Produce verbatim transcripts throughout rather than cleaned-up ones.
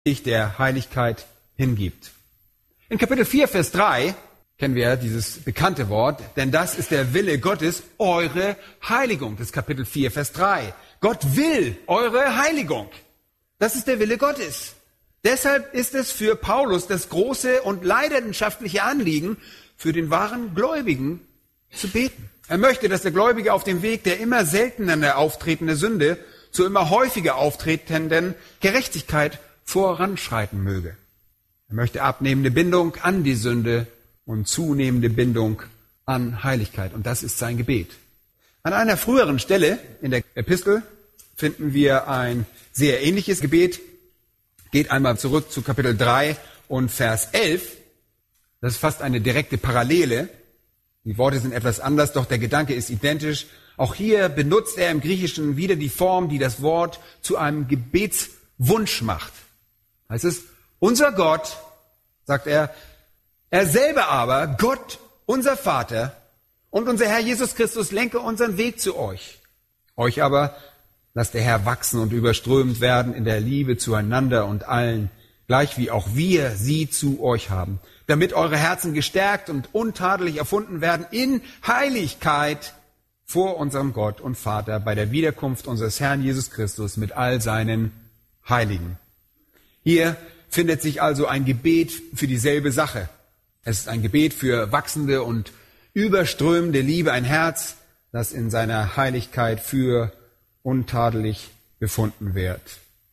sich der Heiligkeit hingibt. In Kapitel vier, Vers drei kennen wir dieses bekannte Wort, denn das ist der Wille Gottes, eure Heiligung. Das ist Kapitel vier, Vers drei. Gott will eure Heiligung. Das ist der Wille Gottes. Deshalb ist es für Paulus das große und leidenschaftliche Anliegen, für den wahren Gläubigen zu beten. Er möchte, dass der Gläubige auf dem Weg der immer seltener auftretenden Sünde zur immer häufiger auftretenden Gerechtigkeit voranschreiten möge. Er möchte abnehmende Bindung an die Sünde und zunehmende Bindung an Heiligkeit. Und das ist sein Gebet. An einer früheren Stelle in der Epistel finden wir ein sehr ähnliches Gebet. Geht einmal zurück zu Kapitel drei und Vers elf. Das ist fast eine direkte Parallele. Die Worte sind etwas anders, doch der Gedanke ist identisch. Auch hier benutzt er im Griechischen wieder die Form, die das Wort zu einem Gebetswunsch macht. Heißt es, unser Gott, sagt er, er selber aber, Gott, unser Vater und unser Herr Jesus Christus lenke unseren Weg zu euch. Euch aber lasst der Herr wachsen und überströmt werden in der Liebe zueinander und allen, gleich wie auch wir sie zu euch haben, damit eure Herzen gestärkt und untadelig erfunden werden in Heiligkeit vor unserem Gott und Vater bei der Wiederkunft unseres Herrn Jesus Christus mit all seinen Heiligen. Hier findet sich also ein Gebet für dieselbe Sache. Es ist ein Gebet für wachsende und überströmende Liebe, ein Herz, das in seiner Heiligkeit für untadelig befunden wird.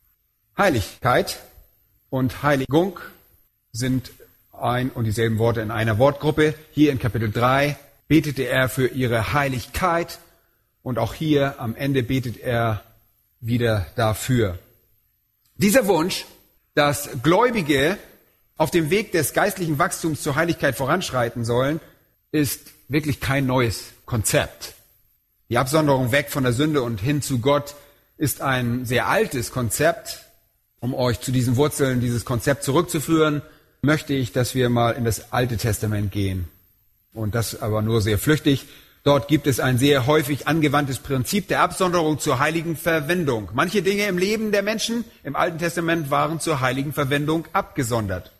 Heiligkeit und Heiligung sind ein und dieselben Worte in einer Wortgruppe. Hier in Kapitel drei betete er für ihre Heiligkeit und auch hier am Ende betet er wieder dafür. Dieser Wunsch, dass Gläubige auf dem Weg des geistlichen Wachstums zur Heiligkeit voranschreiten sollen, ist wirklich kein neues Konzept. Die Absonderung weg von der Sünde und hin zu Gott ist ein sehr altes Konzept. Um euch zu diesen Wurzeln dieses Konzept zurückzuführen, möchte ich, dass wir mal in das Alte Testament gehen. Und das aber nur sehr flüchtig. Dort gibt es ein sehr häufig angewandtes Prinzip der Absonderung zur heiligen Verwendung. Manche Dinge im Leben der Menschen im Alten Testament waren zur heiligen Verwendung abgesondert.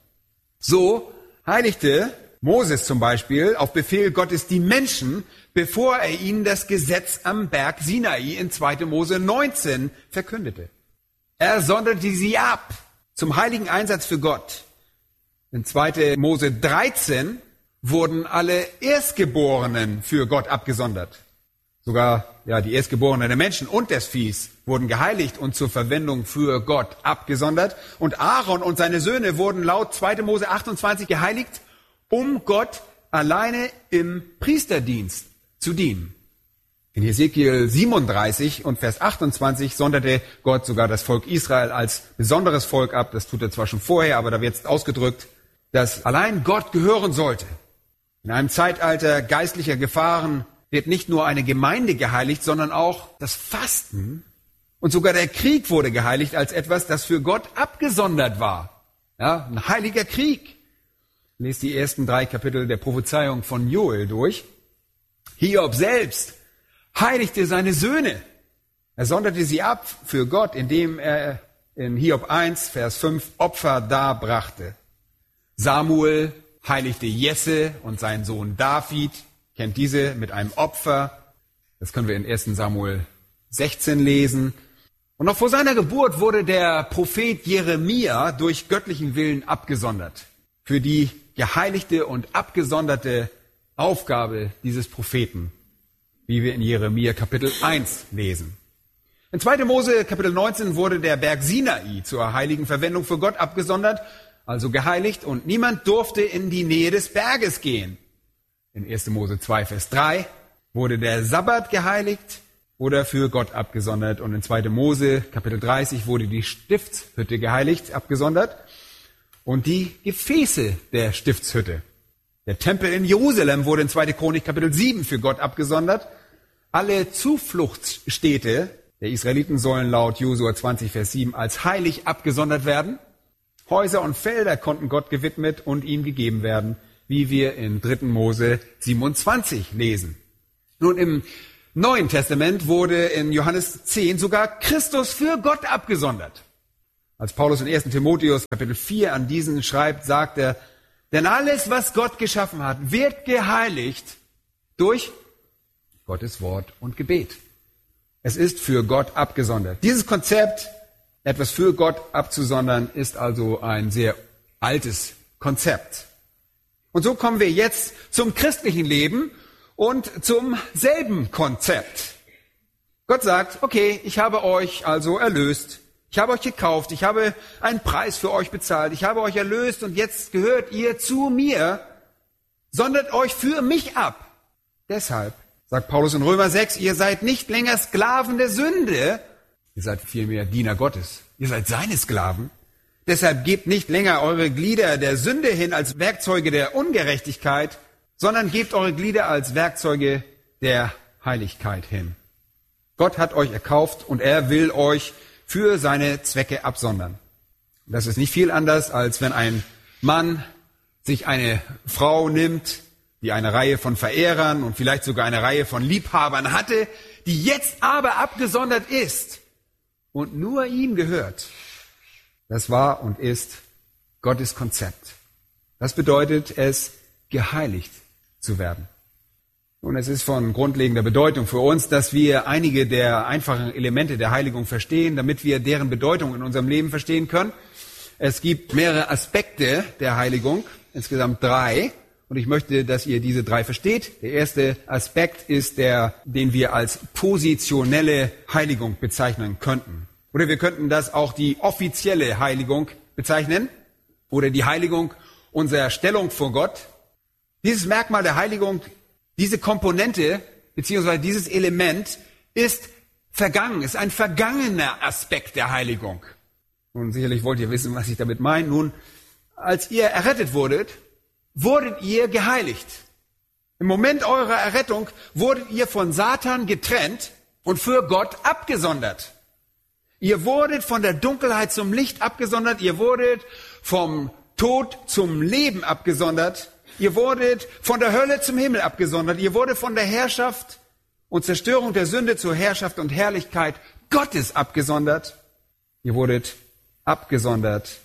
So heiligte Moses zum Beispiel auf Befehl Gottes die Menschen, bevor er ihnen das Gesetz am Berg Sinai in zweiter Mose neunzehn verkündete. Er sonderte sie ab zum heiligen Einsatz für Gott. In zweiter Mose dreizehn wurden alle Erstgeborenen für Gott abgesondert. Sogar ja, die Erstgeborenen der Menschen und des Viehs wurden geheiligt und zur Verwendung für Gott abgesondert. Und Aaron und seine Söhne wurden laut zweiter Mose achtundzwanzig geheiligt, um Gott alleine im Priesterdienst zu dienen. In Hesekiel siebenunddreißig und Vers achtundzwanzig sonderte Gott sogar das Volk Israel als besonderes Volk ab. Das tut er zwar schon vorher, aber da wird es ausgedrückt, dass allein Gott gehören sollte. In einem Zeitalter geistlicher Gefahren wird nicht nur eine Gemeinde geheiligt, sondern auch das Fasten und sogar der Krieg wurde geheiligt als etwas, das für Gott abgesondert war. Ja, ein heiliger Krieg. Lest die ersten drei Kapitel der Prophezeiung von Joel durch. Hiob selbst heiligte seine Söhne. Er sonderte sie ab für Gott, indem er in Hiob eins, Vers fünf Opfer darbrachte. Samuel heiligte Jesse und seinen Sohn David, kennt diese, mit einem Opfer. Das können wir in erster Samuel sechzehn lesen. Und noch vor seiner Geburt wurde der Prophet Jeremia durch göttlichen Willen abgesondert. Für die geheiligte und abgesonderte Aufgabe dieses Propheten, wie wir in Jeremia Kapitel eins lesen. In zweiter Mose Kapitel neunzehn wurde der Berg Sinai zur heiligen Verwendung für Gott abgesondert, also geheiligt, und niemand durfte in die Nähe des Berges gehen. In erster Mose zwei, Vers drei wurde der Sabbat geheiligt oder für Gott abgesondert. Und in zweiter Mose Kapitel dreißig wurde die Stiftshütte geheiligt, abgesondert. Und die Gefäße der Stiftshütte. Der Tempel in Jerusalem wurde in zweiter Chronik Kapitel sieben für Gott abgesondert. Alle Zufluchtsstädte der Israeliten sollen laut Josua zwanzig, Vers sieben als heilig abgesondert werden. Häuser und Felder konnten Gott gewidmet und ihm gegeben werden, wie wir in dritter Mose siebenundzwanzig lesen. Nun, im Neuen Testament wurde in Johannes zehn sogar Christus für Gott abgesondert. Als Paulus in ersten Timotheus Kapitel vier an diesen schreibt, sagt er, denn alles, was Gott geschaffen hat, wird geheiligt durch Gottes Wort und Gebet. Es ist für Gott abgesondert. Dieses Konzept, etwas für Gott abzusondern, ist also ein sehr altes Konzept. Und so kommen wir jetzt zum christlichen Leben und zum selben Konzept. Gott sagt, okay, ich habe euch also erlöst. Ich habe euch gekauft, ich habe einen Preis für euch bezahlt, ich habe euch erlöst und jetzt gehört ihr zu mir, sondert euch für mich ab. Deshalb, sagt Paulus in Römer sechs, ihr seid nicht länger Sklaven der Sünde, ihr seid vielmehr Diener Gottes, ihr seid seine Sklaven. Deshalb gebt nicht länger eure Glieder der Sünde hin als Werkzeuge der Ungerechtigkeit, sondern gebt eure Glieder als Werkzeuge der Heiligkeit hin. Gott hat euch erkauft und er will euch für seine Zwecke absondern. Das ist nicht viel anders, als wenn ein Mann sich eine Frau nimmt, die eine Reihe von Verehrern und vielleicht sogar eine Reihe von Liebhabern hatte, die jetzt aber abgesondert ist und nur ihm gehört. Das war und ist Gottes Konzept. Das bedeutet es, geheiligt zu werden. Und es ist von grundlegender Bedeutung für uns, dass wir einige der einfachen Elemente der Heiligung verstehen, damit wir deren Bedeutung in unserem Leben verstehen können. Es gibt mehrere Aspekte der Heiligung, insgesamt drei. Und ich möchte, dass ihr diese drei versteht. Der erste Aspekt ist der, den wir als positionelle Heiligung bezeichnen könnten. Oder wir könnten das auch die offizielle Heiligung bezeichnen. Oder die Heiligung unserer Stellung vor Gott. Dieses Merkmal der Heiligung, diese Komponente, beziehungsweise dieses Element ist vergangen, ist ein vergangener Aspekt der Heiligung. Und sicherlich wollt ihr wissen, was ich damit meine. Nun, als ihr errettet wurdet, wurdet ihr geheiligt. Im Moment eurer Errettung wurdet ihr von Satan getrennt und für Gott abgesondert. Ihr wurdet von der Dunkelheit zum Licht abgesondert, ihr wurdet vom Tod zum Leben abgesondert. Ihr wurdet von der Hölle zum Himmel abgesondert. Ihr wurdet von der Herrschaft und Zerstörung der Sünde zur Herrschaft und Herrlichkeit Gottes abgesondert. Ihr wurdet abgesondert.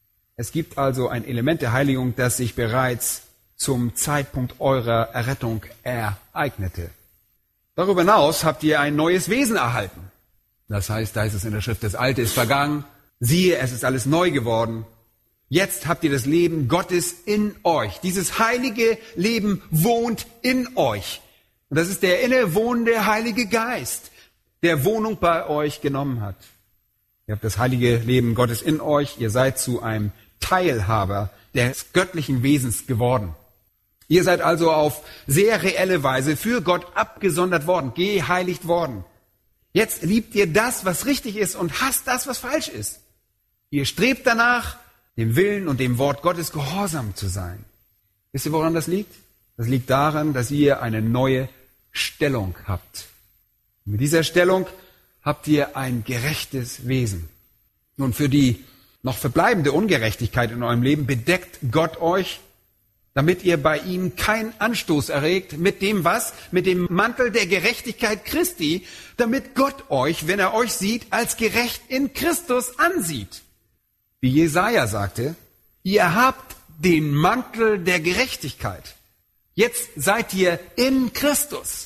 Es gibt also ein Element der Heiligung, das sich bereits zum Zeitpunkt eurer Errettung ereignete. Darüber hinaus habt ihr ein neues Wesen erhalten. Das heißt, da ist es in der Schrift, das Alte ist vergangen. Siehe, es ist alles neu geworden. Jetzt habt ihr das Leben Gottes in euch. Dieses heilige Leben wohnt in euch. Und das ist der innewohnende Heilige Geist, der Wohnung bei euch genommen hat. Ihr habt das heilige Leben Gottes in euch. Ihr seid zu einem Teilhaber des göttlichen Wesens geworden. Ihr seid also auf sehr reelle Weise für Gott abgesondert worden, geheiligt worden. Jetzt liebt ihr das, was richtig ist und hasst das, was falsch ist. Ihr strebt danach, dem Willen und dem Wort Gottes gehorsam zu sein. Wisst ihr, woran das liegt? Das liegt daran, dass ihr eine neue Stellung habt. Und mit dieser Stellung habt ihr ein gerechtes Wesen. Nun, für die noch verbleibende Ungerechtigkeit in eurem Leben bedeckt Gott euch, damit ihr bei ihm keinen Anstoß erregt mit dem was? Mit dem Mantel der Gerechtigkeit Christi, damit Gott euch, wenn er euch sieht, als gerecht in Christus ansieht. Wie Jesaja sagte, ihr habt den Mantel der Gerechtigkeit. Jetzt seid ihr in Christus.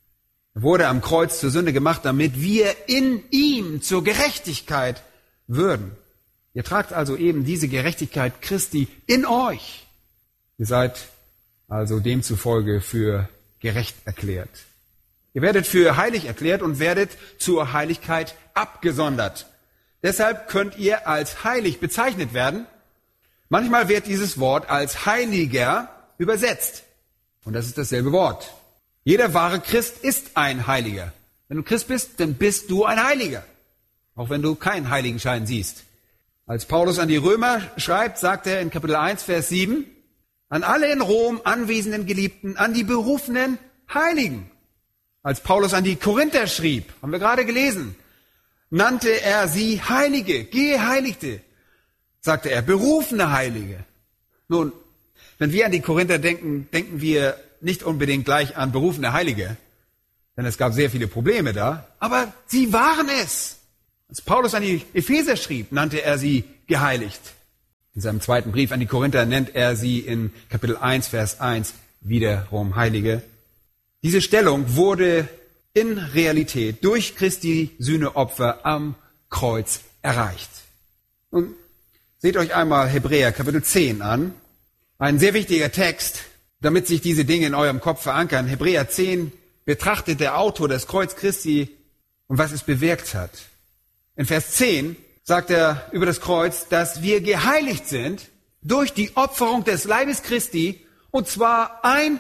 Er wurde am Kreuz zur Sünde gemacht, damit wir in ihm zur Gerechtigkeit würden. Ihr tragt also eben diese Gerechtigkeit Christi in euch. Ihr seid also demzufolge für gerecht erklärt. Ihr werdet für heilig erklärt und werdet zur Heiligkeit abgesondert. Deshalb könnt ihr als heilig bezeichnet werden. Manchmal wird dieses Wort als Heiliger übersetzt. Und das ist dasselbe Wort. Jeder wahre Christ ist ein Heiliger. Wenn du Christ bist, dann bist du ein Heiliger. Auch wenn du keinen Heiligenschein siehst. Als Paulus an die Römer schreibt, sagt er in Kapitel eins, Vers sieben, an alle in Rom anwesenden Geliebten, an die berufenen Heiligen. Als Paulus an die Korinther schrieb, haben wir gerade gelesen, nannte er sie Heilige, Geheiligte, sagte er, berufene Heilige. Nun, wenn wir an die Korinther denken, denken wir nicht unbedingt gleich an berufene Heilige, denn es gab sehr viele Probleme da, aber sie waren es. Als Paulus an die Epheser schrieb, nannte er sie geheiligt. In seinem zweiten Brief an die Korinther nennt er sie in Kapitel eins, Vers eins wiederum Heilige. Diese Stellung wurde in Realität durch Christi Sühneopfer am Kreuz erreicht. Und seht euch einmal Hebräer Kapitel zehn an. Ein sehr wichtiger Text, damit sich diese Dinge in eurem Kopf verankern. Hebräer zehn betrachtet der Autor das Kreuz Christi und was es bewirkt hat. In Vers zehn sagt er über das Kreuz, dass wir geheiligt sind durch die Opferung des Leibes Christi, und zwar ein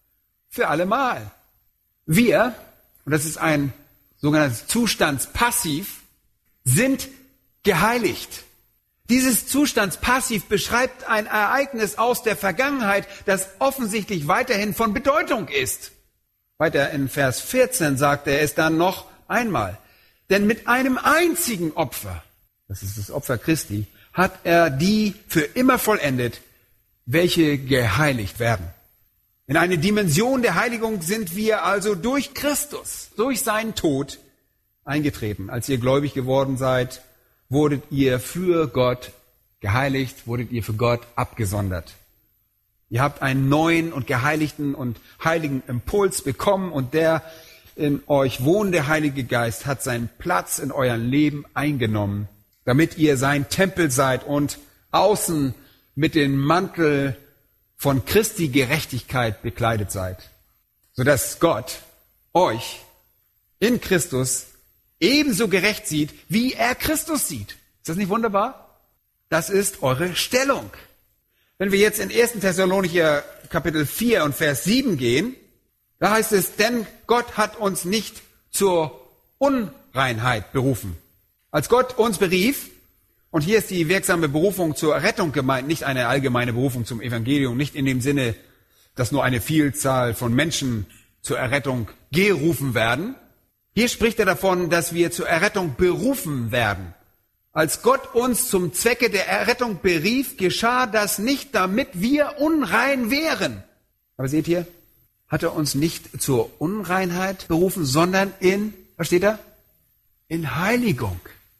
für alle Mal. Wir, und das ist ein sogenanntes Zustandspassiv, sind geheiligt. Dieses Zustandspassiv beschreibt ein Ereignis aus der Vergangenheit, das offensichtlich weiterhin von Bedeutung ist. Weiter in Vers vierzehn sagt er es dann noch einmal. Denn mit einem einzigen Opfer, das ist das Opfer Christi, hat er die für immer vollendet, welche geheiligt werden. In eine Dimension der Heiligung sind wir also durch Christus, durch seinen Tod eingetreten. Als ihr gläubig geworden seid, wurdet ihr für Gott geheiligt, wurdet ihr für Gott abgesondert. Ihr habt einen neuen und geheiligten und heiligen Impuls bekommen, und der in euch wohnende Heilige Geist hat seinen Platz in eurem Leben eingenommen, damit ihr sein Tempel seid und außen mit dem Mantel von Christi Gerechtigkeit bekleidet seid, sodass Gott euch in Christus ebenso gerecht sieht, wie er Christus sieht. Ist das nicht wunderbar? Das ist eure Stellung. Wenn wir jetzt in ersten Thessalonicher Kapitel vier und Vers sieben gehen, da heißt es, denn Gott hat uns nicht zur Unreinheit berufen. Als Gott uns berief, und hier ist die wirksame Berufung zur Errettung gemeint, nicht eine allgemeine Berufung zum Evangelium, nicht in dem Sinne, dass nur eine Vielzahl von Menschen zur Errettung gerufen werden. Hier spricht er davon, dass wir zur Errettung berufen werden. Als Gott uns zum Zwecke der Errettung berief, geschah das nicht, damit wir unrein wären. Aber seht ihr, hat er uns nicht zur Unreinheit berufen, sondern in, was steht da? In Heiligung.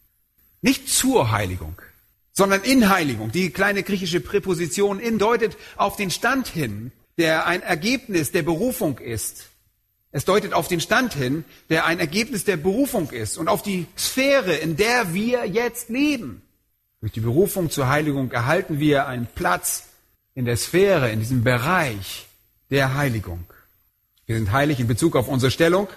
Nicht zur Heiligung, sondern in Heiligung. Die kleine griechische Präposition in deutet auf den Stand hin, der ein Ergebnis der Berufung ist. Es deutet auf den Stand hin, der ein Ergebnis der Berufung ist, und auf die Sphäre, in der wir jetzt leben. Durch die Berufung zur Heiligung erhalten wir einen Platz in der Sphäre, in diesem Bereich der Heiligung. Wir sind heilig in Bezug auf unsere Stellung,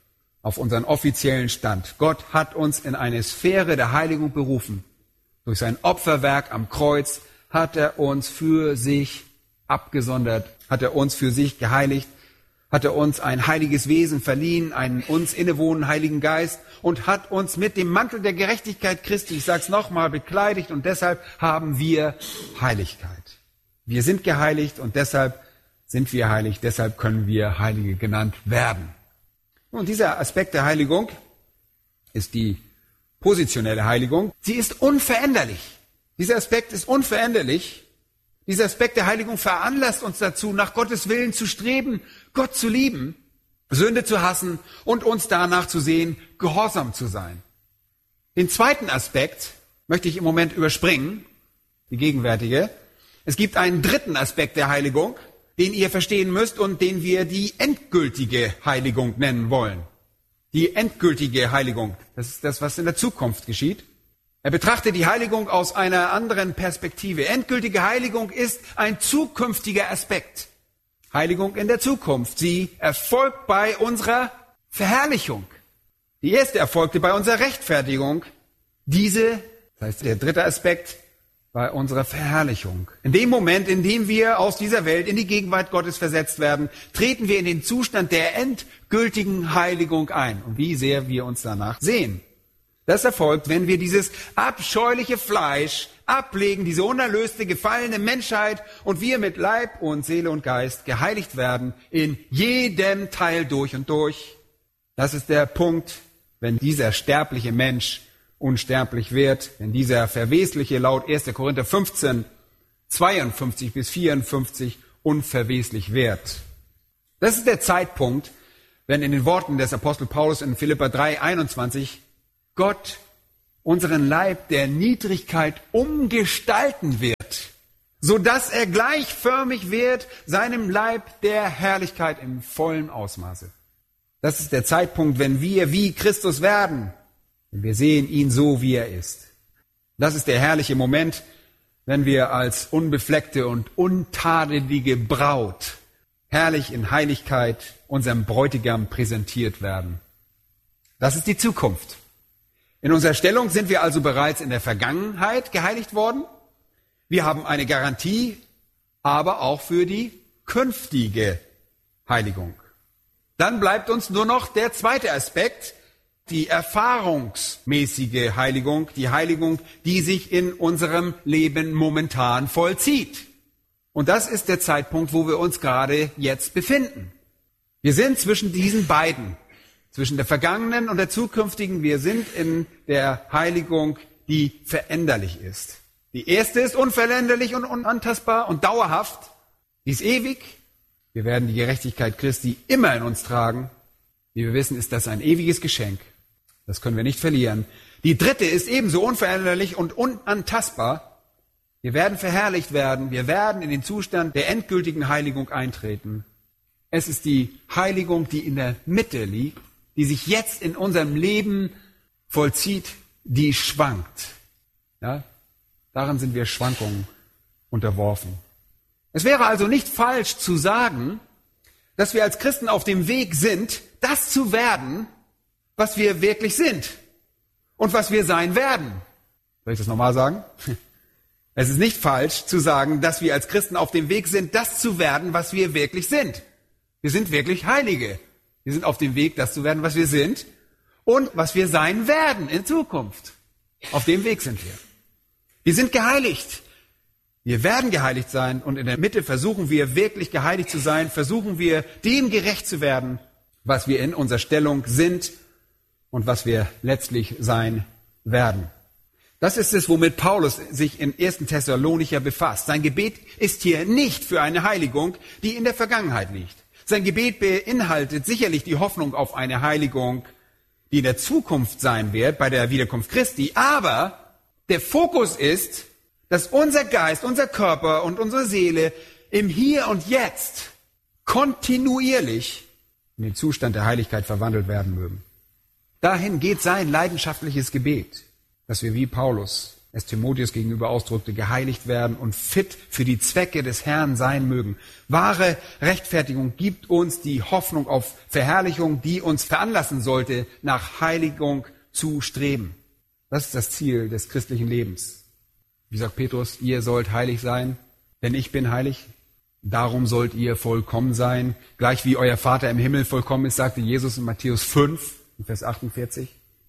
auf unseren offiziellen Stand. Gott hat uns in eine Sphäre der Heiligung berufen. Durch sein Opferwerk am Kreuz hat er uns für sich abgesondert, hat er uns für sich geheiligt, hat er uns ein heiliges Wesen verliehen, einen uns innewohnenden Heiligen Geist, und hat uns mit dem Mantel der Gerechtigkeit Christi, ich sag's nochmal, bekleidigt, und deshalb haben wir Heiligkeit. Wir sind geheiligt und deshalb sind wir heilig, deshalb können wir Heilige genannt werden. Und dieser Aspekt der Heiligung ist die positionelle Heiligung. Sie ist unveränderlich. Dieser Aspekt ist unveränderlich. Dieser Aspekt der Heiligung veranlasst uns dazu, nach Gottes Willen zu streben, Gott zu lieben, Sünde zu hassen und uns danach zu sehen, gehorsam zu sein. Den zweiten Aspekt möchte ich im Moment überspringen, die gegenwärtige. Es gibt einen dritten Aspekt der Heiligung, den ihr verstehen müsst und den wir die endgültige Heiligung nennen wollen. Die endgültige Heiligung, das ist das, was in der Zukunft geschieht. Er betrachtet die Heiligung aus einer anderen Perspektive. Endgültige Heiligung ist ein zukünftiger Aspekt. Heiligung in der Zukunft. Sie erfolgt bei unserer Verherrlichung. Die erste erfolgte bei unserer Rechtfertigung. Diese, das heißt der dritte Aspekt, bei unserer Verherrlichung. In dem Moment, in dem wir aus dieser Welt in die Gegenwart Gottes versetzt werden, treten wir in den Zustand der endgültigen Heiligung ein. Und wie sehr wir uns danach sehen. Das erfolgt, wenn wir dieses abscheuliche Fleisch ablegen, diese unerlöste, gefallene Menschheit, und wir mit Leib und Seele und Geist geheiligt werden, in jedem Teil durch und durch. Das ist der Punkt, wenn dieser sterbliche Mensch unsterblich wird, wenn dieser verwesliche laut erster Korinther fünfzehn, zweiundfünfzig bis vierundfünfzig unverweslich wird. Das ist der Zeitpunkt, wenn in den Worten des Apostel Paulus in Philipper drei, einundzwanzig Gott unseren Leib der Niedrigkeit umgestalten wird, so dass er gleichförmig wird seinem Leib der Herrlichkeit im vollen Ausmaße. Das ist der Zeitpunkt, wenn wir wie Christus werden. Wir sehen ihn so, wie er ist. Das ist der herrliche Moment, wenn wir als unbefleckte und untadelige Braut herrlich in Heiligkeit unserem Bräutigam präsentiert werden. Das ist die Zukunft. In unserer Stellung sind wir also bereits in der Vergangenheit geheiligt worden. Wir haben eine Garantie, aber auch für die künftige Heiligung. Dann bleibt uns nur noch der zweite Aspekt, die erfahrungsmäßige Heiligung, die Heiligung, die sich in unserem Leben momentan vollzieht. Und das ist der Zeitpunkt, wo wir uns gerade jetzt befinden. Wir sind zwischen diesen beiden, zwischen der vergangenen und der zukünftigen. Wir sind in der Heiligung, die veränderlich ist. Die erste ist unveränderlich und unantastbar und dauerhaft. Die ist ewig. Wir werden die Gerechtigkeit Christi immer in uns tragen. Wie wir wissen, ist das ein ewiges Geschenk. Das können wir nicht verlieren. Die dritte ist ebenso unveränderlich und unantastbar. Wir werden verherrlicht werden. Wir werden in den Zustand der endgültigen Heiligung eintreten. Es ist die Heiligung, die in der Mitte liegt, die sich jetzt in unserem Leben vollzieht, die schwankt. Ja? Darin sind wir Schwankungen unterworfen. Es wäre also nicht falsch zu sagen, dass wir als Christen auf dem Weg sind, das zu werden, was wir wirklich sind und was wir sein werden. Soll ich das nochmal sagen? Es ist nicht falsch zu sagen, dass wir als Christen auf dem Weg sind, das zu werden, was wir wirklich sind. Wir sind wirklich Heilige. Wir sind auf dem Weg, das zu werden, was wir sind und was wir sein werden in Zukunft. Auf dem Weg sind wir. Wir sind geheiligt. Wir werden geheiligt sein und in der Mitte versuchen wir wirklich geheiligt zu sein, versuchen wir dem gerecht zu werden, was wir in unserer Stellung sind und was wir letztlich sein werden. Das ist es, womit Paulus sich in ersten Thessalonicher befasst. Sein Gebet ist hier nicht für eine Heiligung, die in der Vergangenheit liegt. Sein Gebet beinhaltet sicherlich die Hoffnung auf eine Heiligung, die in der Zukunft sein wird, bei der Wiederkunft Christi. Aber der Fokus ist, dass unser Geist, unser Körper und unsere Seele im Hier und Jetzt kontinuierlich in den Zustand der Heiligkeit verwandelt werden mögen. Dahin geht sein leidenschaftliches Gebet, dass wir wie Paulus es Timotheus gegenüber ausdrückte, geheiligt werden und fit für die Zwecke des Herrn sein mögen. Wahre Rechtfertigung gibt uns die Hoffnung auf Verherrlichung, die uns veranlassen sollte, nach Heiligung zu streben. Das ist das Ziel des christlichen Lebens. Wie sagt Petrus, ihr sollt heilig sein, denn ich bin heilig. Darum sollt ihr vollkommen sein, gleich wie euer Vater im Himmel vollkommen ist, sagte Jesus in Matthäus fünf, Vers achtundvierzig.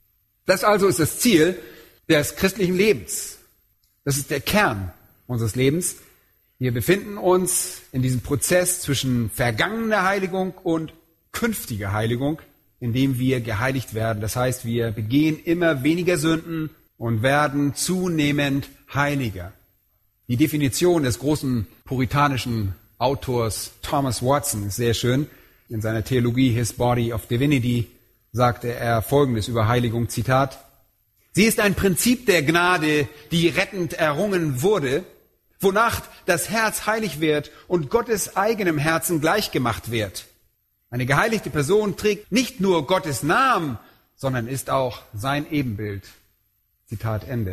Das also ist das Ziel des christlichen Lebens. Das ist der Kern unseres Lebens. Wir befinden uns in diesem Prozess zwischen vergangener Heiligung und künftiger Heiligung, in dem wir geheiligt werden. Das heißt, wir begehen immer weniger Sünden und werden zunehmend heiliger. Die Definition des großen puritanischen Autors Thomas Watson ist sehr schön. In seiner Theologie His Body of Divinity sagte er Folgendes über Heiligung, Zitat: Sie ist ein Prinzip der Gnade, die rettend errungen wurde, wonach das Herz heilig wird und Gottes eigenem Herzen gleichgemacht wird. Eine geheiligte Person trägt nicht nur Gottes Namen, sondern ist auch sein Ebenbild. Zitat Ende.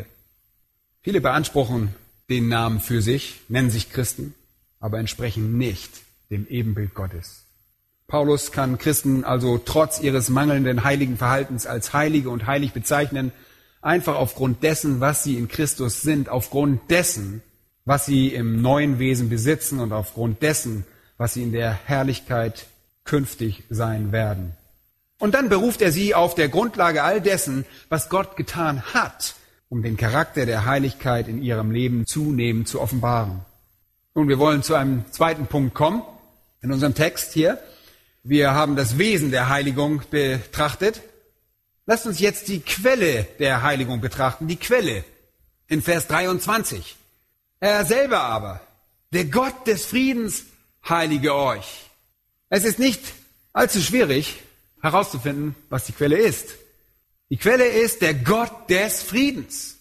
Viele beanspruchen den Namen für sich, nennen sich Christen, aber entsprechen nicht dem Ebenbild Gottes. Paulus kann Christen also trotz ihres mangelnden heiligen Verhaltens als Heilige und heilig bezeichnen, einfach aufgrund dessen, was sie in Christus sind, aufgrund dessen, was sie im neuen Wesen besitzen und aufgrund dessen, was sie in der Herrlichkeit künftig sein werden. Und dann beruft er sie auf der Grundlage all dessen, was Gott getan hat, um den Charakter der Heiligkeit in ihrem Leben zunehmend zu offenbaren. Nun, wir wollen zu einem zweiten Punkt kommen in unserem Text hier. Wir haben das Wesen der Heiligung betrachtet. Lasst uns jetzt die Quelle der Heiligung betrachten, die Quelle in Vers dreiundzwanzig. Er selber aber, der Gott des Friedens, heilige euch. Es ist nicht allzu schwierig herauszufinden, was die Quelle ist. Die Quelle ist der Gott des Friedens.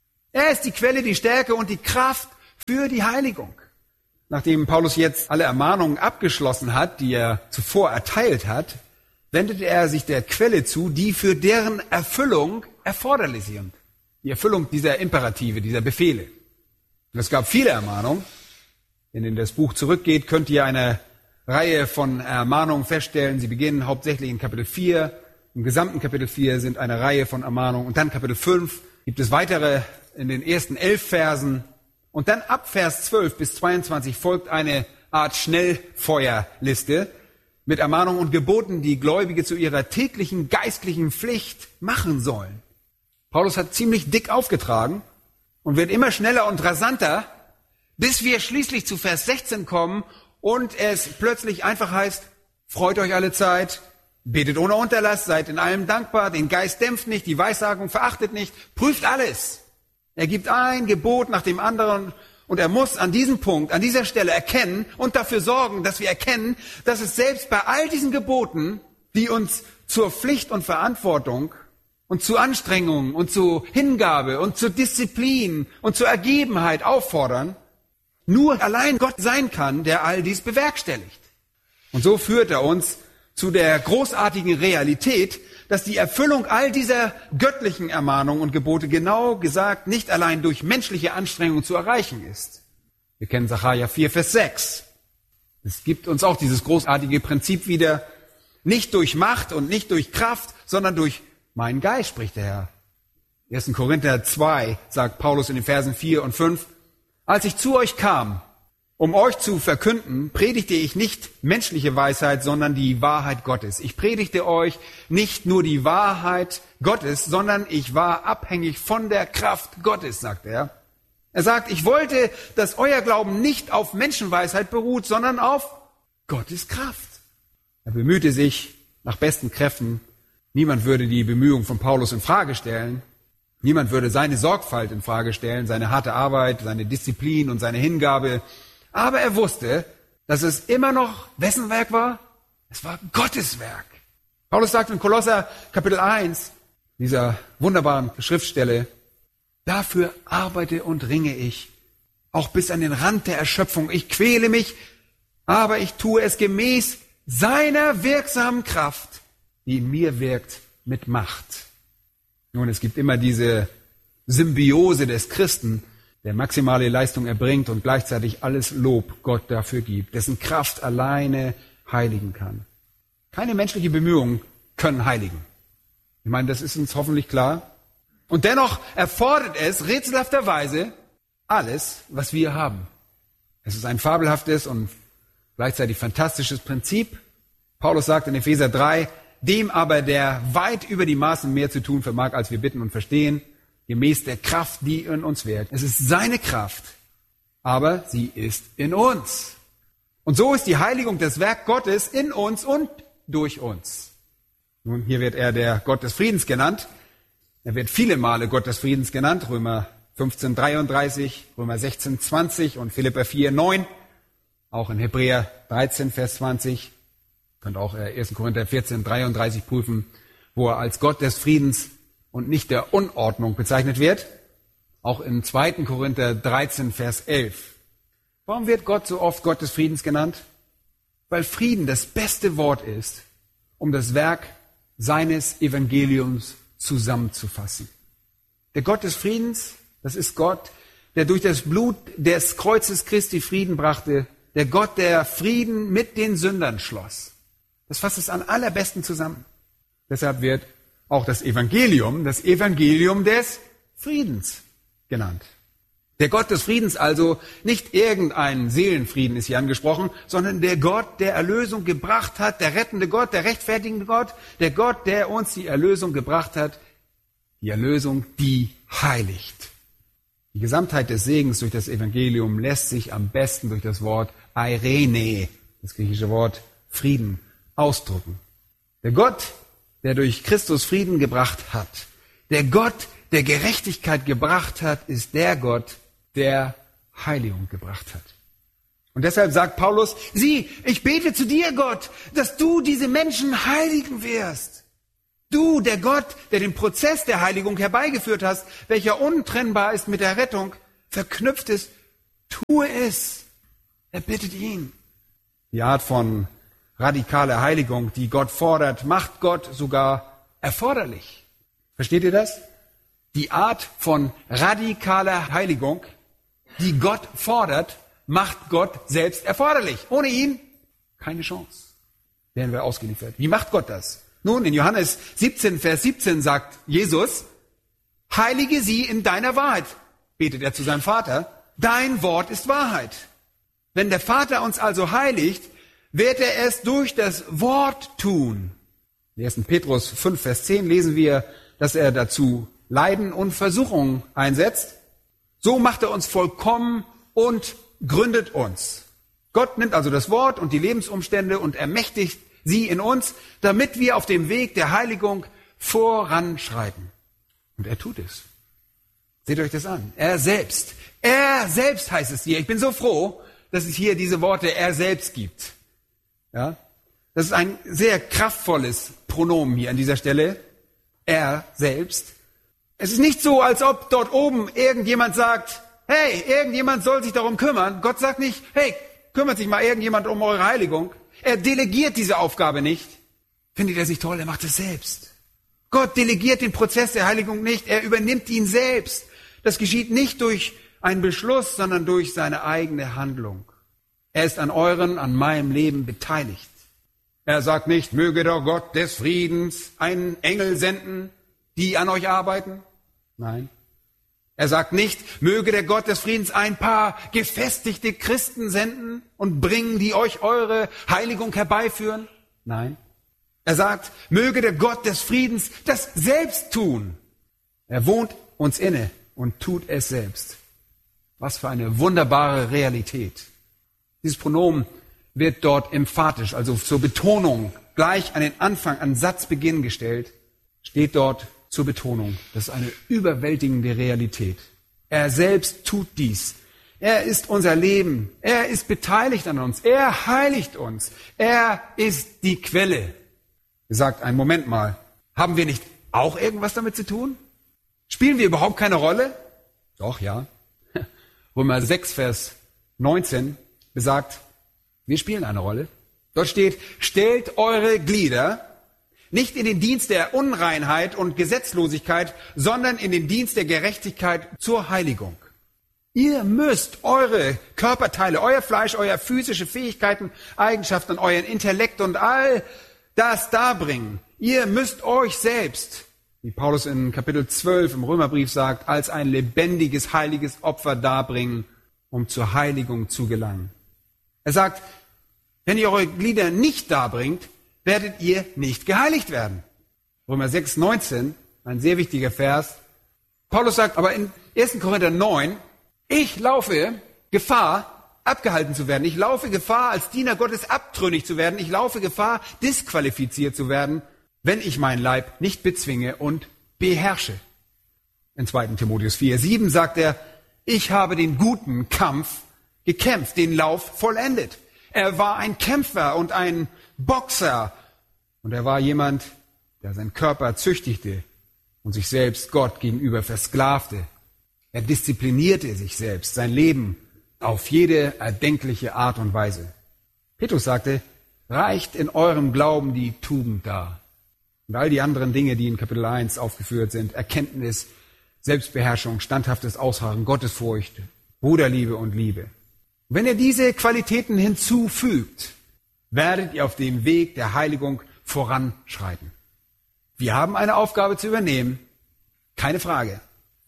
Er ist die Quelle, die Stärke und die Kraft für die Heiligung. Nachdem Paulus jetzt alle Ermahnungen abgeschlossen hat, die er zuvor erteilt hat, wendete er sich der Quelle zu, die für deren Erfüllung erforderlich sind. Die Erfüllung dieser Imperative, dieser Befehle. Und es gab viele Ermahnungen. Wenn ihr in das Buch zurückgeht, könnt ihr eine Reihe von Ermahnungen feststellen. Sie beginnen hauptsächlich in Kapitel vier. Im gesamten Kapitel vier sind eine Reihe von Ermahnungen. Und dann Kapitel fünf gibt es weitere in den ersten elf Versen. Und dann ab Vers zwölf bis zweiundzwanzig folgt eine Art Schnellfeuerliste mit Ermahnungen und Geboten, die Gläubige zu ihrer täglichen geistlichen Pflicht machen sollen. Paulus hat ziemlich dick aufgetragen und wird immer schneller und rasanter, bis wir schließlich zu Vers sechzehn kommen und es plötzlich einfach heißt, freut euch alle Zeit, betet ohne Unterlass, seid in allem dankbar, den Geist dämpft nicht, die Weissagung verachtet nicht, prüft alles. Er gibt ein Gebot nach dem anderen und er muss an diesem Punkt, an dieser Stelle erkennen und dafür sorgen, dass wir erkennen, dass es selbst bei all diesen Geboten, die uns zur Pflicht und Verantwortung und zu Anstrengungen und zu Hingabe und zu Disziplin und zur Ergebenheit auffordern, nur allein Gott sein kann, der all dies bewerkstelligt. Und so führt er uns zu der großartigen Realität, dass die Erfüllung all dieser göttlichen Ermahnungen und Gebote genau gesagt nicht allein durch menschliche Anstrengungen zu erreichen ist. Wir kennen Sacharja vier, Vers sechs. Es gibt uns auch dieses großartige Prinzip wieder, nicht durch Macht und nicht durch Kraft, sondern durch meinen Geist, spricht der Herr. erster Korinther zwei sagt Paulus in den Versen vier und fünf, als ich zu euch kam, um euch zu verkünden, predigte ich nicht menschliche Weisheit, sondern die Wahrheit Gottes. Ich predigte euch nicht nur die Wahrheit Gottes, sondern ich war abhängig von der Kraft Gottes, sagt er. Er sagt, ich wollte, dass euer Glauben nicht auf Menschenweisheit beruht, sondern auf Gottes Kraft. Er bemühte sich nach besten Kräften. Niemand würde die Bemühungen von Paulus in Frage stellen. Niemand würde seine Sorgfalt in Frage stellen, seine harte Arbeit, seine Disziplin und seine Hingabe. Aber er wusste, dass es immer noch wessen Werk war? Es war Gottes Werk. Paulus sagt in Kolosser Kapitel eins, dieser wunderbaren Schriftstelle, dafür arbeite und ringe ich, auch bis an den Rand der Erschöpfung. Ich quäle mich, aber ich tue es gemäß seiner wirksamen Kraft, die in mir wirkt mit Macht. Nun, es gibt immer diese Symbiose des Christen, der maximale Leistung erbringt und gleichzeitig alles Lob Gott dafür gibt, dessen Kraft alleine heiligen kann. Keine menschlichen Bemühungen können heiligen. Ich meine, das ist uns hoffentlich klar. Und dennoch erfordert es rätselhafterweise alles, was wir haben. Es ist ein fabelhaftes und gleichzeitig fantastisches Prinzip. Paulus sagt in Epheser drei, dem aber, der weit über die Maßen mehr zu tun vermag, als wir bitten und verstehen, gemäß der Kraft, die in uns wirkt. Es ist seine Kraft, aber sie ist in uns. Und so ist die Heiligung das Werk Gottes in uns und durch uns. Nun, hier wird er der Gott des Friedens genannt. Er wird viele Male Gott des Friedens genannt. Römer fünfzehn, dreiunddreißig, Römer sechzehn, zwanzig und Philipper vier, neun. Auch in Hebräer dreizehn, Vers zwanzig. Ihr könnt auch erster Korinther vierzehn, dreiunddreißig prüfen, wo er als Gott des Friedens und nicht der Unordnung bezeichnet wird. Auch in zweiter Korinther dreizehn, Vers elf. Warum wird Gott so oft Gott des Friedens genannt? Weil Frieden das beste Wort ist, um das Werk seines Evangeliums zusammenzufassen. Der Gott des Friedens, das ist Gott, der durch das Blut des Kreuzes Christi Frieden brachte, der Gott, der Frieden mit den Sündern schloss. Das fasst es am allerbesten zusammen. Deshalb wird auch das Evangelium, das Evangelium des Friedens genannt. Der Gott des Friedens also, nicht irgendein Seelenfrieden ist hier angesprochen, sondern der Gott, der Erlösung gebracht hat, der rettende Gott, der rechtfertigende Gott, der Gott, der uns die Erlösung gebracht hat, die Erlösung, die heiligt. Die Gesamtheit des Segens durch das Evangelium lässt sich am besten durch das Wort Eirene, das griechische Wort Frieden, ausdrücken. Der Gott, der durch Christus Frieden gebracht hat, der Gott, der Gerechtigkeit gebracht hat, ist der Gott, der Heiligung gebracht hat. Und deshalb sagt Paulus, sieh, ich bete zu dir, Gott, dass du diese Menschen heiligen wirst. Du, der Gott, der den Prozess der Heiligung herbeigeführt hast, welcher untrennbar ist mit der Rettung, verknüpft ist, tue es. Er bittet ihn. Die Art von radikaler Heiligung, die Gott fordert, macht Gott sogar erforderlich. Versteht ihr das? Die Art von radikaler Heiligung, die Gott fordert, macht Gott selbst erforderlich. Ohne ihn keine Chance. Werden wir ausgeliefert. Wie macht Gott das? Nun, in Johannes siebzehn, Vers siebzehn sagt Jesus, heilige sie in deiner Wahrheit, betet er zu seinem Vater, dein Wort ist Wahrheit. Wenn der Vater uns also heiligt, wird er es durch das Wort tun. In ersten Petrus fünf, Vers zehn lesen wir, dass er dazu Leiden und Versuchungen einsetzt. So macht er uns vollkommen und gründet uns. Gott nimmt also das Wort und die Lebensumstände und ermächtigt sie in uns, damit wir auf dem Weg der Heiligung voranschreiten. Und er tut es. Seht euch das an. Er selbst. Er selbst heißt es hier. Ich bin so froh, dass es hier diese Worte er selbst gibt. Ja? Das ist ein sehr kraftvolles Pronomen hier an dieser Stelle. Er selbst. Es ist nicht so, als ob dort oben irgendjemand sagt, hey, irgendjemand soll sich darum kümmern. Gott sagt nicht, hey, kümmert sich mal irgendjemand um eure Heiligung. Er delegiert diese Aufgabe nicht. Findet ihr das nicht toll? Er macht es selbst. Gott delegiert den Prozess der Heiligung nicht. Er übernimmt ihn selbst. Das geschieht nicht durch einen Beschluss, sondern durch seine eigene Handlung. Er ist an euren, an meinem Leben beteiligt. Er sagt nicht, möge der Gott des Friedens einen Engel senden, die an euch arbeiten. Nein. Er sagt nicht, möge der Gott des Friedens ein paar gefestigte Christen senden und bringen, die euch eure Heiligung herbeiführen. Nein. Er sagt, möge der Gott des Friedens das selbst tun. Er wohnt uns inne und tut es selbst. Was für eine wunderbare Realität. Dieses Pronomen wird dort emphatisch, also zur Betonung, gleich an den Anfang, an Satzbeginn gestellt, steht dort zur Betonung. Das ist eine überwältigende Realität. Er selbst tut dies. Er ist unser Leben. Er ist beteiligt an uns. Er heiligt uns. Er ist die Quelle. Ihr sagt, einen Moment mal, haben wir nicht auch irgendwas damit zu tun? Spielen wir überhaupt keine Rolle? Doch, ja. Römer sechs, Vers neunzehn besagt, wir spielen eine Rolle. Dort steht, stellt eure Glieder nicht in den Dienst der Unreinheit und Gesetzlosigkeit, sondern in den Dienst der Gerechtigkeit zur Heiligung. Ihr müsst eure Körperteile, euer Fleisch, euer physische Fähigkeiten, Eigenschaften, euren Intellekt und all das darbringen. Ihr müsst euch selbst, wie Paulus in Kapitel zwölf im Römerbrief sagt, als ein lebendiges, heiliges Opfer darbringen, um zur Heiligung zu gelangen. Er sagt, wenn ihr eure Glieder nicht darbringt, werdet ihr nicht geheiligt werden. Römer sechs, neunzehn, ein sehr wichtiger Vers. Paulus sagt aber in ersten Korinther neun, ich laufe Gefahr, abgehalten zu werden. Ich laufe Gefahr, als Diener Gottes abtrünnig zu werden. Ich laufe Gefahr, disqualifiziert zu werden, wenn ich meinen Leib nicht bezwinge und beherrsche. In zweiten Timotheus vier, sieben sagt er, ich habe den guten Kampf gekämpft, den Lauf vollendet. Er war ein Kämpfer und ein Boxer. Und er war jemand, der seinen Körper züchtigte und sich selbst Gott gegenüber versklavte. Er disziplinierte sich selbst, sein Leben auf jede erdenkliche Art und Weise. Petrus sagte, reicht in eurem Glauben die Tugend dar. Und all die anderen Dinge, die in Kapitel eins aufgeführt sind, Erkenntnis, Selbstbeherrschung, standhaftes Ausharren, Gottesfurcht, Bruderliebe und Liebe. Und wenn ihr diese Qualitäten hinzufügt, werdet ihr auf dem Weg der Heiligung voranschreiten. Wir haben eine Aufgabe zu übernehmen, keine Frage.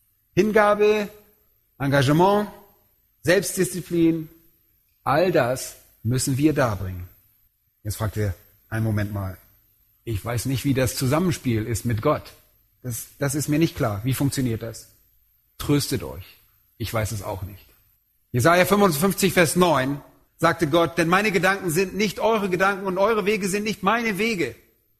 Hingabe, Engagement, Selbstdisziplin, all das müssen wir darbringen. Jetzt fragt ihr, einen Moment mal, ich weiß nicht, wie das Zusammenspiel ist mit Gott. Das, das ist mir nicht klar. Wie funktioniert das? Tröstet euch. Ich weiß es auch nicht. Jesaja fünfundfünfzig, Vers neun sagte Gott, denn meine Gedanken sind nicht eure Gedanken und eure Wege sind nicht meine Wege.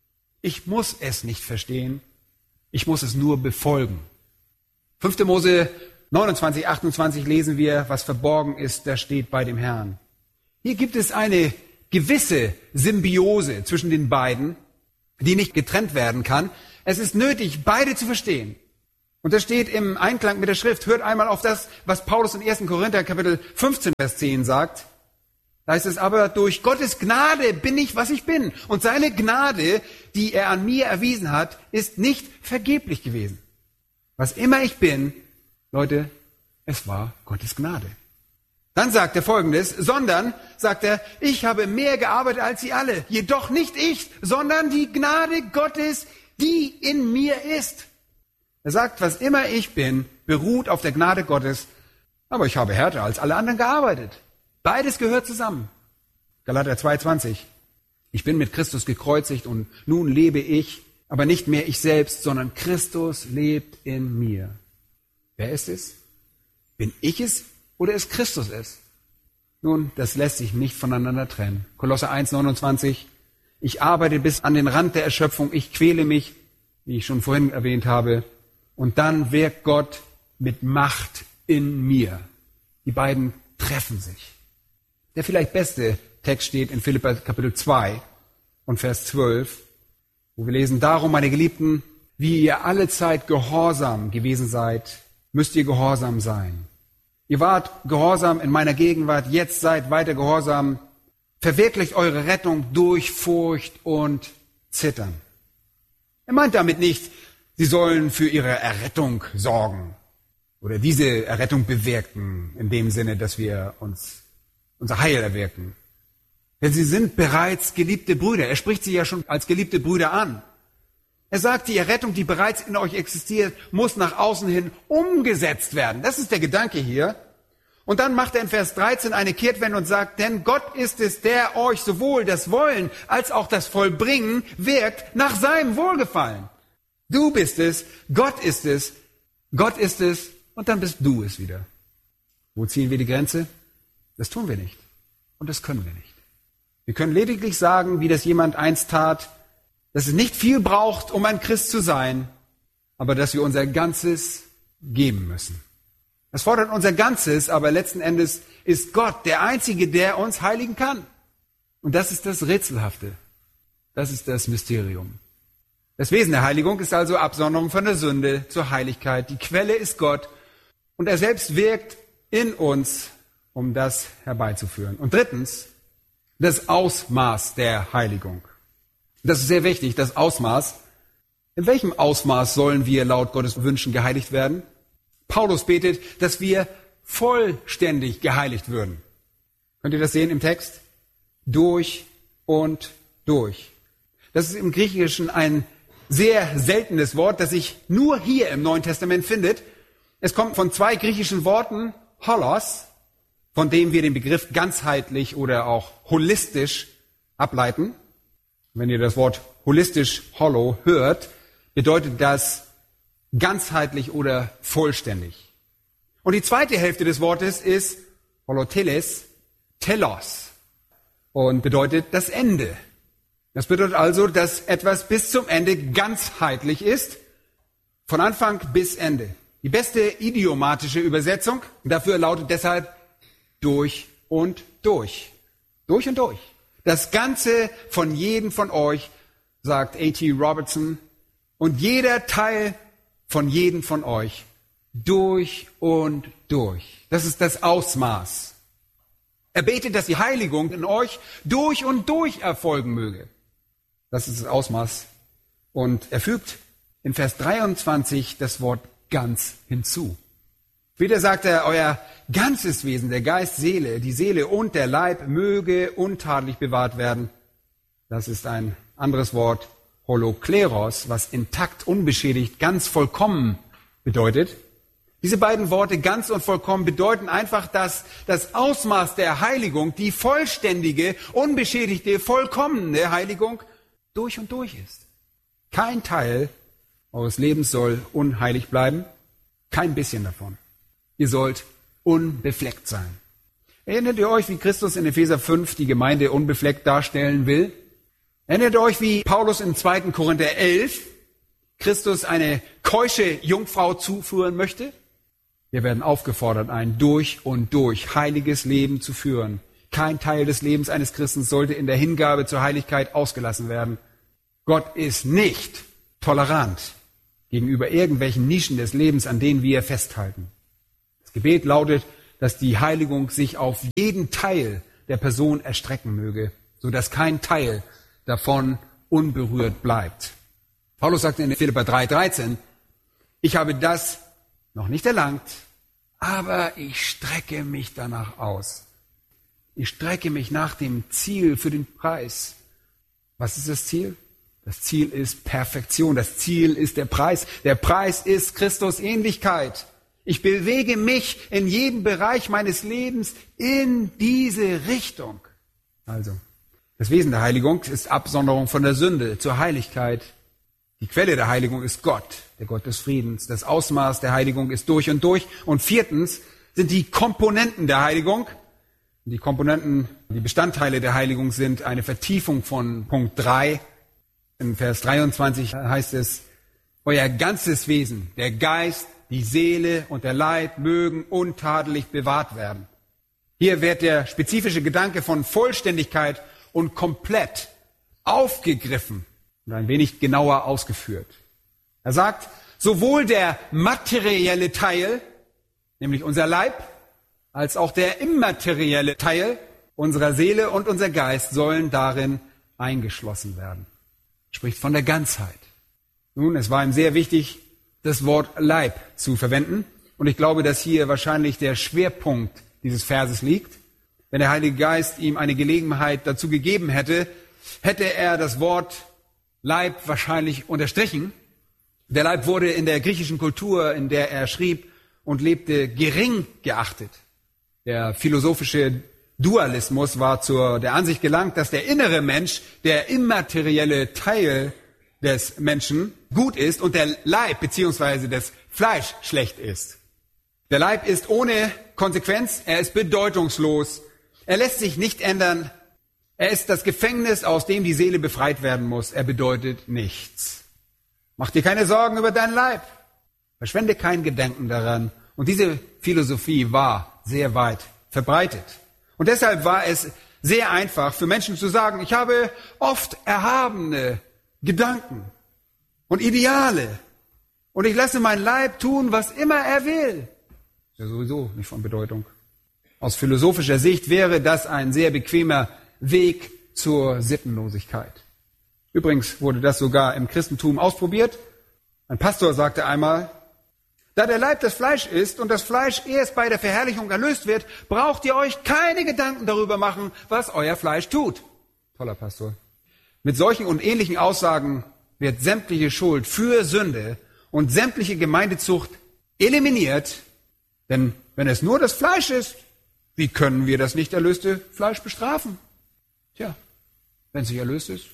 Ich muss es nicht verstehen. Ich muss es nur befolgen. fünfter Mose neunundzwanzig, achtundzwanzig lesen wir, was verborgen ist, das steht bei dem Herrn. Hier gibt es eine gewisse Symbiose zwischen den beiden, die nicht getrennt werden kann. Es ist nötig, beide zu verstehen. Und das steht im Einklang mit der Schrift. Hört einmal auf das, was Paulus in ersten Korinther Kapitel fünfzehn, Vers zehn sagt. Da heißt es, aber durch Gottes Gnade bin ich, was ich bin. Und seine Gnade, die er an mir erwiesen hat, ist nicht vergeblich gewesen. Was immer ich bin, Leute, es war Gottes Gnade. Dann sagt er Folgendes, sondern, sagt er, ich habe mehr gearbeitet als sie alle. Jedoch nicht ich, sondern die Gnade Gottes, die in mir ist. Er sagt, was immer ich bin, beruht auf der Gnade Gottes, aber ich habe härter als alle anderen gearbeitet. Beides gehört zusammen. Galater zwei zwanzig. Ich bin mit Christus gekreuzigt und nun lebe ich, aber nicht mehr ich selbst, sondern Christus lebt in mir. Wer ist es? Bin ich es oder ist Christus es? Nun, das lässt sich nicht voneinander trennen. Kolosser eins neunundzwanzig. Ich arbeite bis an den Rand der Erschöpfung, ich quäle mich, wie ich schon vorhin erwähnt habe, und dann wirkt Gott mit Macht in mir. Die beiden treffen sich. Der vielleicht beste Text steht in Philipper Kapitel zwei und Vers zwölf, wo wir lesen, darum, meine Geliebten, wie ihr alle Zeit gehorsam gewesen seid, müsst ihr gehorsam sein. Ihr wart gehorsam in meiner Gegenwart, jetzt seid weiter gehorsam. Verwirklicht eure Rettung durch Furcht und Zittern. Er meint damit nicht, sie sollen für ihre Errettung sorgen oder diese Errettung bewirken, in dem Sinne, dass wir uns unser Heil erwirken. Denn sie sind bereits geliebte Brüder. Er spricht sie ja schon als geliebte Brüder an. Er sagt, die Errettung, die bereits in euch existiert, muss nach außen hin umgesetzt werden. Das ist der Gedanke hier. Und dann macht er in Vers dreizehn eine Kehrtwende und sagt, denn Gott ist es, der euch sowohl das Wollen als auch das Vollbringen wirkt nach seinem Wohlgefallen. Du bist es, Gott ist es, Gott ist es und dann bist du es wieder. Wo ziehen wir die Grenze? Das tun wir nicht und das können wir nicht. Wir können lediglich sagen, wie das jemand einst tat, dass es nicht viel braucht, um ein Christ zu sein, aber dass wir unser Ganzes geben müssen. Das fordert unser Ganzes, aber letzten Endes ist Gott der Einzige, der uns heiligen kann. Und das ist das Rätselhafte. Das ist das Mysterium. Das Wesen der Heiligung ist also Absonderung von der Sünde zur Heiligkeit. Die Quelle ist Gott und er selbst wirkt in uns, um das herbeizuführen. Und drittens, das Ausmaß der Heiligung. Das ist sehr wichtig, das Ausmaß. In welchem Ausmaß sollen wir laut Gottes Wünschen geheiligt werden? Paulus betet, dass wir vollständig geheiligt würden. Könnt ihr das sehen im Text? Durch und durch. Das ist im Griechischen ein sehr seltenes Wort, das sich nur hier im Neuen Testament findet. Es kommt von zwei griechischen Worten, holos, von dem wir den Begriff ganzheitlich oder auch holistisch ableiten. Wenn ihr das Wort holistisch, holo, hört, bedeutet das ganzheitlich oder vollständig. Und die zweite Hälfte des Wortes ist holoteles, telos und bedeutet das Ende. Das bedeutet also, dass etwas bis zum Ende ganzheitlich ist, von Anfang bis Ende. Die beste idiomatische Übersetzung dafür lautet deshalb durch und durch. Durch und durch. Das Ganze von jedem von euch, sagt A T Robertson, und jeder Teil von jedem von euch, durch und durch. Das ist das Ausmaß. Er betet, dass die Heiligung in euch durch und durch erfolgen möge. Das ist das Ausmaß. Und er fügt in Vers dreiundzwanzig das Wort ganz hinzu. Wieder sagt er, euer ganzes Wesen, der Geist, Seele, die Seele und der Leib möge untadelig bewahrt werden. Das ist ein anderes Wort, holokleros, was intakt, unbeschädigt, ganz vollkommen bedeutet. Diese beiden Worte, ganz und vollkommen, bedeuten einfach, dass das Ausmaß der Heiligung, die vollständige, unbeschädigte, vollkommene Heiligung durch und durch ist. Kein Teil eures Lebens soll unheilig bleiben, kein bisschen davon. Ihr sollt unbefleckt sein. Erinnert ihr euch, wie Christus in Epheser fünf die Gemeinde unbefleckt darstellen will? Erinnert ihr euch, wie Paulus in zweiten Korinther elf Christus eine keusche Jungfrau zuführen möchte? Wir werden aufgefordert, ein durch und durch heiliges Leben zu führen. Kein Teil des Lebens eines Christen sollte in der Hingabe zur Heiligkeit ausgelassen werden. Gott ist nicht tolerant gegenüber irgendwelchen Nischen des Lebens, an denen wir festhalten. Das Gebet lautet, dass die Heiligung sich auf jeden Teil der Person erstrecken möge, sodass kein Teil davon unberührt bleibt. Paulus sagt in Philipper drei dreizehn, ich habe das noch nicht erlangt, aber ich strecke mich danach aus. Ich strecke mich nach dem Ziel für den Preis. Was ist das Ziel? Das Ziel ist Perfektion. Das Ziel ist der Preis. Der Preis ist Christus Ähnlichkeit. Ich bewege mich in jedem Bereich meines Lebens in diese Richtung. Also, das Wesen der Heiligung ist Absonderung von der Sünde zur Heiligkeit. Die Quelle der Heiligung ist Gott, der Gott des Friedens. Das Ausmaß der Heiligung ist durch und durch. Und viertens sind die Komponenten der Heiligung. Die Komponenten, die Bestandteile der Heiligung sind eine Vertiefung von Punkt drei. In Vers dreiundzwanzig heißt es, euer ganzes Wesen, der Geist, die Seele und der Leib mögen untadelig bewahrt werden. Hier wird der spezifische Gedanke von Vollständigkeit und komplett aufgegriffen und ein wenig genauer ausgeführt. Er sagt, sowohl der materielle Teil, nämlich unser Leib, als auch der immaterielle Teil unserer Seele und unser Geist sollen darin eingeschlossen werden. Er spricht von der Ganzheit. Nun, es war ihm sehr wichtig, das Wort Leib zu verwenden. Und ich glaube, dass hier wahrscheinlich der Schwerpunkt dieses Verses liegt. Wenn der Heilige Geist ihm eine Gelegenheit dazu gegeben hätte, hätte er das Wort Leib wahrscheinlich unterstrichen. Der Leib wurde in der griechischen Kultur, in der er schrieb und lebte, gering geachtet. Der philosophische Dualismus war zur der Ansicht gelangt, dass der innere Mensch, der immaterielle Teil des Menschen, gut ist und der Leib bzw. das Fleisch schlecht ist. Der Leib ist ohne Konsequenz, er ist bedeutungslos, er lässt sich nicht ändern, er ist das Gefängnis, aus dem die Seele befreit werden muss, er bedeutet nichts. Mach dir keine Sorgen über deinen Leib, verschwende kein Gedenken daran. Und diese Philosophie war sehr weit verbreitet. Und deshalb war es sehr einfach für Menschen zu sagen, ich habe oft erhabene Gedanken und Ideale und ich lasse meinen Leib tun, was immer er will. Ist ja sowieso nicht von Bedeutung. Aus philosophischer Sicht wäre das ein sehr bequemer Weg zur Sittenlosigkeit. Übrigens wurde das sogar im Christentum ausprobiert. Ein Pastor sagte einmal, da der Leib das Fleisch ist und das Fleisch erst bei der Verherrlichung erlöst wird, braucht ihr euch keine Gedanken darüber machen, was euer Fleisch tut. Toller Pastor. Mit solchen und ähnlichen Aussagen wird sämtliche Schuld für Sünde und sämtliche Gemeindezucht eliminiert. Denn wenn es nur das Fleisch ist, wie können wir das nicht erlöste Fleisch bestrafen? Tja, wenn es nicht erlöst ist.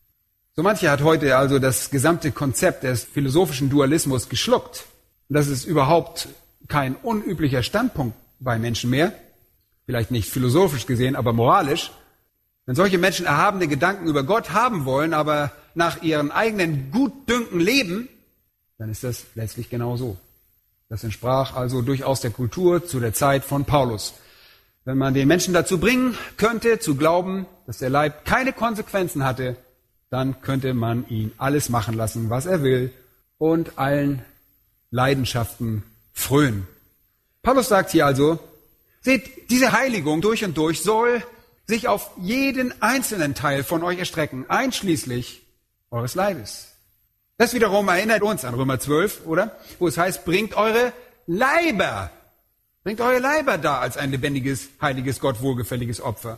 So mancher hat heute also das gesamte Konzept des philosophischen Dualismus geschluckt. Und das ist überhaupt kein unüblicher Standpunkt bei Menschen mehr. Vielleicht nicht philosophisch gesehen, aber moralisch. Wenn solche Menschen erhabene Gedanken über Gott haben wollen, aber nach ihren eigenen Gutdünken leben, dann ist das letztlich genau so. Das entsprach also durchaus der Kultur zu der Zeit von Paulus. Wenn man den Menschen dazu bringen könnte, zu glauben, dass der Leib keine Konsequenzen hatte, dann könnte man ihn alles machen lassen, was er will und allen Leidenschaften frönen. Paulus sagt hier also, seht, diese Heiligung durch und durch soll sich auf jeden einzelnen Teil von euch erstrecken, einschließlich eures Leibes. Das wiederum erinnert uns an Römer zwölf, oder? Wo es heißt, bringt eure Leiber, bringt eure Leiber da als ein lebendiges, heiliges, Gott wohlgefälliges Opfer.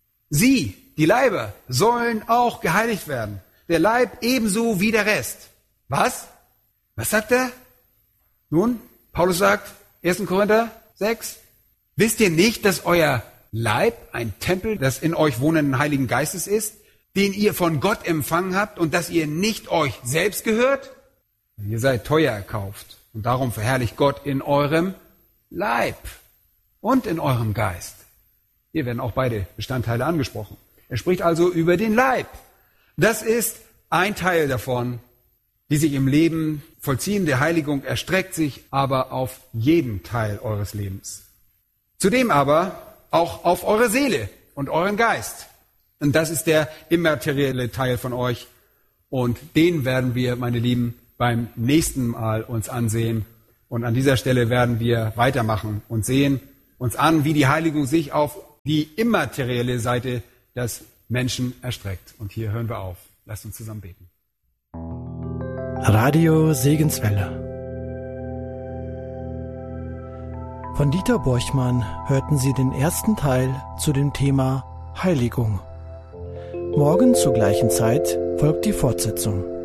Sie, die Leiber, sollen auch geheiligt werden. Der Leib ebenso wie der Rest. Was? Was sagt er? Nun, Paulus sagt, erster Korinther sechs, wisst ihr nicht, dass euer Leib ein Tempel des in euch wohnenden Heiligen Geistes ist, den ihr von Gott empfangen habt und dass ihr nicht euch selbst gehört? Ihr seid teuer erkauft und darum verherrlicht Gott in eurem Leib und in eurem Geist. Hier werden auch beide Bestandteile angesprochen. Er spricht also über den Leib. Das ist ein Teil davon, die sich im Leben vollziehen. Der Heiligung erstreckt sich aber auf jeden Teil eures Lebens. Zudem aber auch auf eure Seele und euren Geist. Und das ist der immaterielle Teil von euch. Und den werden wir, meine Lieben, beim nächsten Mal uns ansehen. Und an dieser Stelle werden wir weitermachen und sehen uns an, wie die Heiligung sich auf die immaterielle Seite des Menschen erstreckt. Und hier hören wir auf. Lasst uns zusammen beten. Radio Segenswelle. Von Dieter Borchmann hörten Sie den ersten Teil zu dem Thema Heiligung. Morgen zur gleichen Zeit folgt die Fortsetzung.